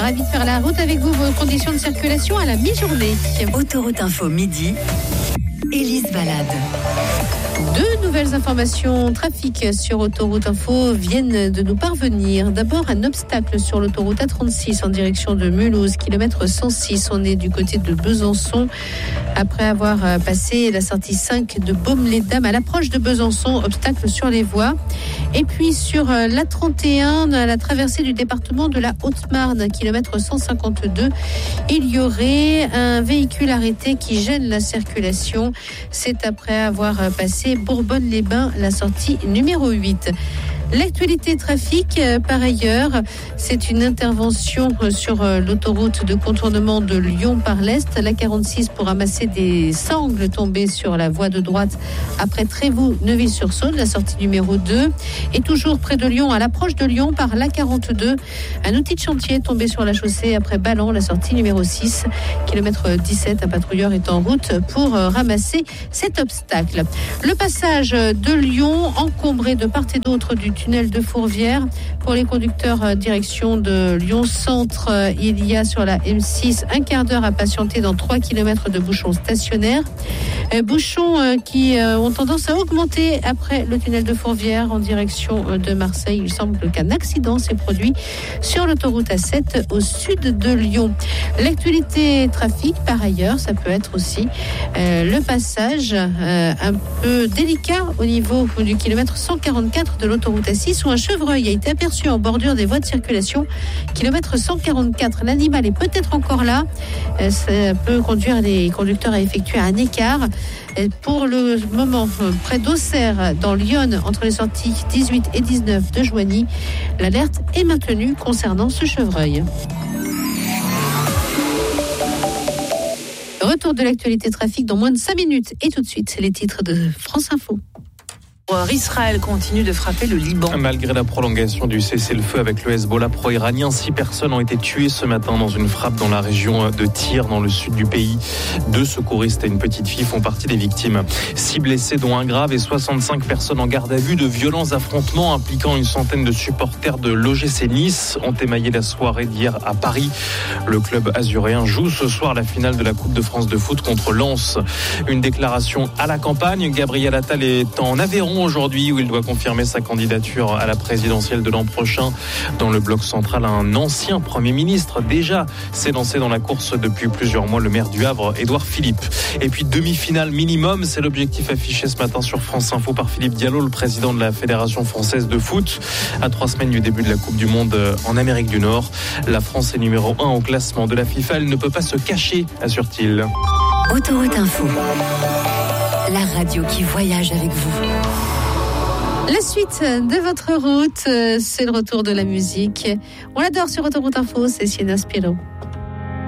Ravi de faire la route avec vous, vos conditions de circulation à la mi-journée. Autoroute Info midi, Élise Balade. Deux nouvelles informations trafic sur Autoroute Info viennent de nous parvenir. D'abord, un obstacle sur l'autoroute A36 en direction de Mulhouse, kilomètre 106. On est du côté de Besançon. Après avoir passé la sortie 5 de Baume-les-Dames à l'approche de Besançon, obstacle sur les voies. Et puis sur l'A31, à la traversée du département de la Haute-Marne, kilomètre 152, il y aurait un véhicule arrêté qui gêne la circulation. C'est après avoir passé Bourbonne-les-Bains, la sortie numéro 8. L'actualité trafic, par ailleurs, c'est une intervention sur l'autoroute de contournement de Lyon par l'Est, la 46 pour ramasser des sangles tombées sur la voie de droite après Trévoux-Neuville-sur-Saône, la sortie numéro 2. Et toujours près de Lyon, à l'approche de Lyon par la 42, un outil de chantier tombé sur la chaussée après Ballan, la sortie numéro 6, kilomètre 17. Un patrouilleur est en route pour ramasser cet obstacle. Le passage de Lyon encombré de part et d'autre du tunnel de Fourvière. Pour les conducteurs direction de Lyon-Centre, il y a sur la M6 un quart d'heure à patienter dans 3 km de bouchons stationnaires. Bouchons qui ont tendance à augmenter après le tunnel de Fourvière en direction de Marseille. Il semble qu'un accident s'est produit sur l'autoroute A7 au sud de Lyon. L'actualité trafic, par ailleurs, ça peut être aussi le passage un peu délicat au niveau du kilomètre 144 de l'autoroute A6 où un chevreuil a été aperçu en bordure des voies de circulation. Kilomètre 144, l'animal est peut-être encore là. Ça peut conduire les conducteurs à effectuer un écart. Pour le moment, près d'Auxerre, dans l'Yonne, entre les sorties 18 et 19 de Joigny, l'alerte est maintenue concernant ce chevreuil. Retour de l'actualité trafic dans moins de 5 minutes. Et tout de suite, c'est les titres de France Info. Israël continue de frapper le Liban. Malgré la prolongation du cessez-le-feu avec le Hezbollah pro-iranien, 6 personnes ont été tuées ce matin dans une frappe dans la région de Tyr, dans le sud du pays. 2 secouristes et une petite fille font partie des victimes. 6 blessés, dont un grave, et 65 personnes en garde à vue. De violents affrontements impliquant une centaine de supporters de l'OGC Nice ont émaillé la soirée d'hier à Paris. Le club azuréen joue ce soir la finale de la Coupe de France de foot contre Lens. Une déclaration à la campagne. Gabriel Attal est en Aveyron aujourd'hui où il doit confirmer sa candidature à la présidentielle de l'an prochain. Dans le bloc central, un ancien Premier ministre déjà s'est lancé dans la course depuis plusieurs mois, le maire du Havre, Édouard Philippe. Et puis demi-finale minimum, c'est l'objectif affiché ce matin sur France Info par Philippe Diallo, le président de la Fédération française de foot. À 3 semaines du début de la Coupe du Monde en Amérique du Nord, la France est numéro 1 au classement de la FIFA. Elle ne peut pas se cacher, assure-t-il. Autoroute Info, la radio qui voyage avec vous. La suite de votre route, c'est le retour de la musique. On l'adore sur Autoroute Info, c'est Sienna Spiro.